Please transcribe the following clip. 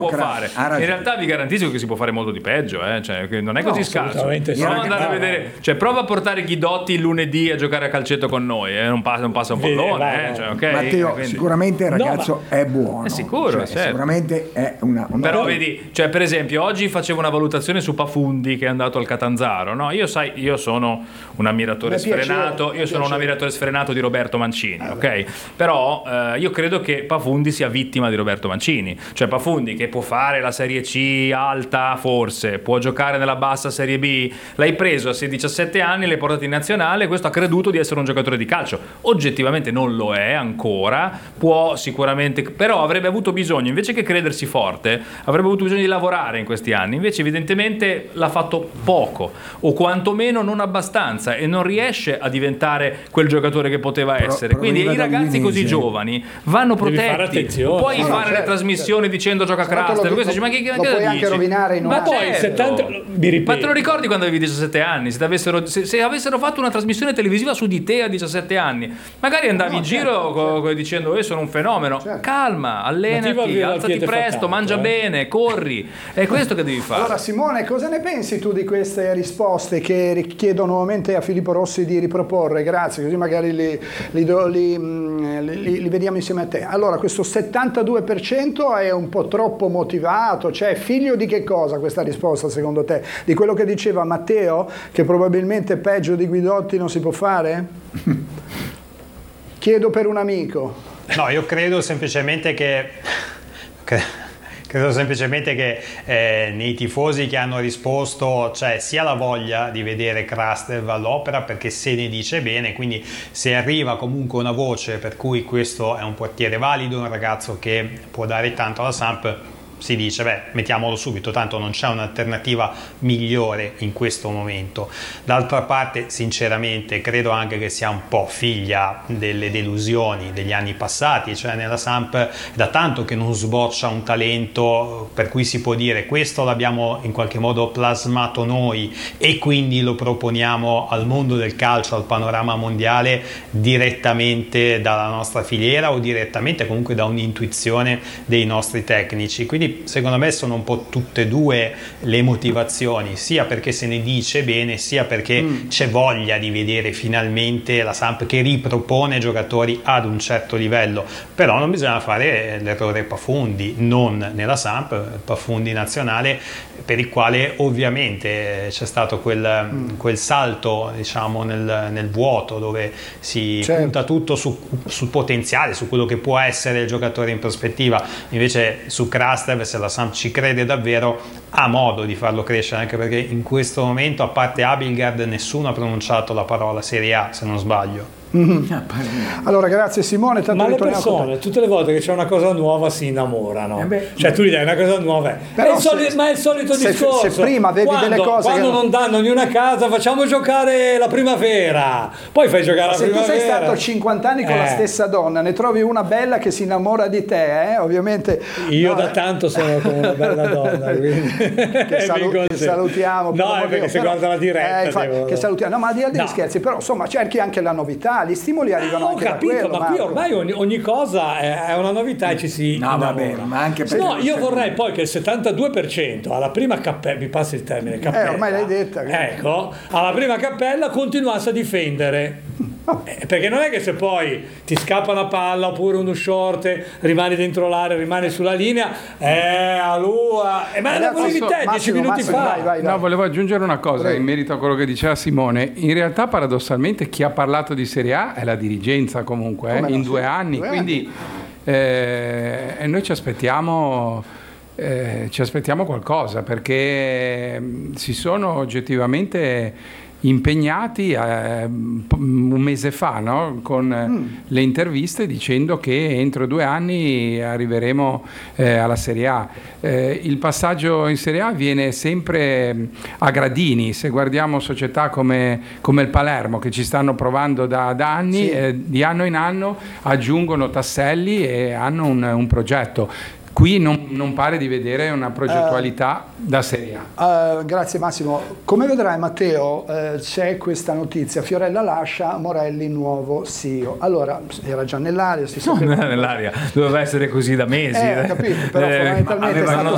può fare. In realtà vi garantisco che si può fare molto di peggio, cioè, che non è così scarso. Prova ad andare a vedere, cioè prova a portare Guidotti il lunedì a giocare a calcetto con noi, non passa un pallone, cioè, okay? Matteo, quindi... sicuramente il ragazzo è buono, è sicuro, cioè, certo. Sicuramente è una però vedi, cioè per esempio oggi facevo una valutazione su Pafundi che è andato al Catanzaro, no? Io sono un ammiratore sfrenato, di Roberto Mancini, ok? Però io credo che Pafundi sia vittima di Roberto Mancini, cioè Pafundi che può fare la Serie C alta, forse può giocare nella bassa Serie B, l'hai preso a 17 anni, l'hai portato in nazionale, questo ha creduto di essere un giocatore di calcio, oggettivamente non lo è ancora, può sicuramente, però avrebbe avuto bisogno, invece che credersi forte, avrebbe avuto bisogno di lavorare in questi anni, invece evidentemente l'ha fatto poco o quantomeno non abbastanza e non riesce a diventare quel giocatore che poteva essere, quindi i ragazzi così giovani vanno protetti, puoi fare le trasmissioni dicendo gioca Craster, questo ma che lo puoi anche rovinare in ma poi 70, ma te lo ricordi quando avevi 17 anni? Se avessero fatto una trasmissione televisiva su di te a 17 anni, magari andavi in giro dicendo sono un fenomeno, calma, allenati, alzati presto, mangia bene, corri, è questo che devi fare. Allora Simone, cosa ne pensi tu di queste risposte che richiedono nuovamente a Filippo Rossi di riproporre? Grazie, così magari li vediamo insieme a te. Allora, questo 72% è un po' troppo motivato, cioè figlio di che cosa questa risposta secondo te? Di quello che diceva Matteo, che probabilmente peggio di Guidotti non si può fare? Chiedo per un amico. No, io credo semplicemente che nei tifosi che hanno risposto c'è sia la voglia di vedere Krastev all'opera perché se ne dice bene, quindi se arriva comunque una voce per cui questo è un portiere valido, un ragazzo che può dare tanto alla Samp, si dice mettiamolo subito, tanto non c'è un'alternativa migliore in questo momento. D'altra parte sinceramente credo anche che sia un po' figlia delle delusioni degli anni passati, cioè nella Samp è da tanto che non sboccia un talento per cui si può dire questo l'abbiamo in qualche modo plasmato noi e quindi lo proponiamo al mondo del calcio, al panorama mondiale direttamente dalla nostra filiera o direttamente comunque da un'intuizione dei nostri tecnici, quindi secondo me sono un po' tutte e due le motivazioni, sia perché se ne dice bene sia perché c'è voglia di vedere finalmente la Samp che ripropone giocatori ad un certo livello, però non bisogna fare l'errore Pafundi, non nella Samp, Pafundi nazionale, per il quale ovviamente c'è stato quel salto diciamo nel vuoto dove si punta tutto sul potenziale, su quello che può essere il giocatore in prospettiva, invece su Krastev se la Samp ci crede davvero ha modo di farlo crescere, anche perché in questo momento a parte Abildgaard nessuno ha pronunciato la parola Serie A se non sbaglio. Allora grazie Simone, ma le persone tutte le volte che c'è una cosa nuova si innamorano, cioè tu gli dai una cosa nuova però ma è il solito discorso, se prima avevi delle cose quando non danno di una casa facciamo giocare la primavera, poi fai giocare la primavera. Se tu sei stato 50 anni con la stessa donna, ne trovi una bella che si innamora di te, ovviamente io da tanto sono come una bella donna quindi che salutiamo, no, perché se guarda la diretta che salutiamo, no, ma al di là degli scherzi, però insomma cerchi anche la novità, gli stimoli arrivano anche da quello, ma qui ormai ogni cosa è una novità e ci si innamora. Ma anche io vorrei poi che il 72% alla prima cappella, mi passi il termine cappella, ormai l'hai detta, ecco, alla prima cappella continuasse a difendere. Perché non è che se poi ti scappa una palla oppure uno short rimani dentro l'area, rimani sulla linea ma la volevi te 10 minuti fa. Vai. No, volevo aggiungere una cosa in merito a quello che diceva Simone. In realtà paradossalmente chi ha parlato di Serie A è la dirigenza comunque in 2 anni, quindi noi ci aspettiamo qualcosa, perché si sono oggettivamente impegnati un mese fa, no? Con le interviste dicendo che entro 2 anni arriveremo alla Serie A. Il passaggio in Serie A avviene sempre a gradini. Se guardiamo società come il Palermo che ci stanno provando da anni, di anno in anno aggiungono tasselli e hanno un progetto. Qui non pare di vedere una progettualità da Serie A. Grazie Massimo. Come vedrai Matteo, c'è questa notizia: Fiorella lascia, Morelli nuovo CEO. Allora, era già nell'aria, nell'aria, doveva essere così da mesi. Ho capito, però fondamentalmente